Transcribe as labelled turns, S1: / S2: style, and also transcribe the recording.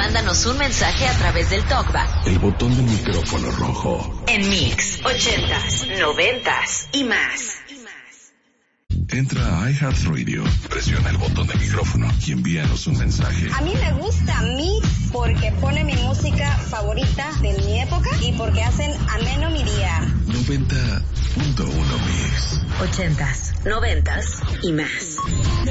S1: mándanos un mensaje a través del TalkBack.
S2: El botón del micrófono rojo.
S1: En Mix, 80s, 90s y más.
S2: Entra a iHeartRadio, presiona el botón de micrófono y envíanos un mensaje.
S3: A mí me gusta Mix porque pone mi música favorita de mi época y porque hacen ameno mi día.
S2: 90.1 Mix.
S1: 80s, 90s y más.